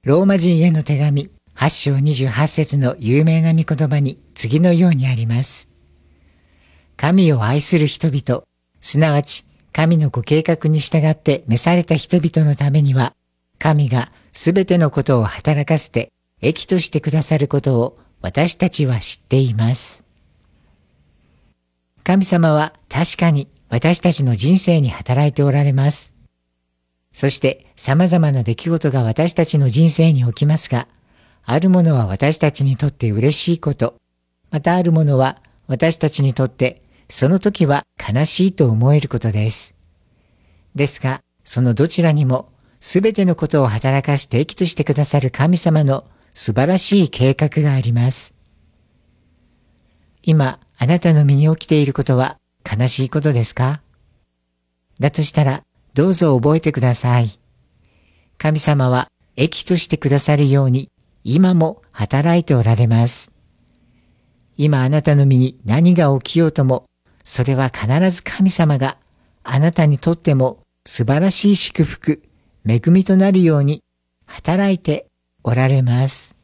ローマ人への手紙8章28節の有名な御言葉に次のようにあります。神を愛する人々、すなわち神のご計画に従って召された人々のためには、神がすべてのことを働かせて益としてくださることを私たちは知っています。神様は確かに私たちの人生に働いておられます。そして様々な出来事が私たちの人生に起きますが、あるものは私たちにとって嬉しいこと、またあるものは私たちにとってその時は悲しいと思えることです。ですが、そのどちらにもすべてのことを働かせて益としてくださる神様の素晴らしい計画があります。今、あなたの身に起きていることは悲しいことですか？だとしたら、どうぞ覚えてください。神様は益としてくださるように、今も働いておられます。今あなたの身に何が起きようとも、それは必ず神様があなたにとっても素晴らしい祝福、恵みとなるように働いておられます。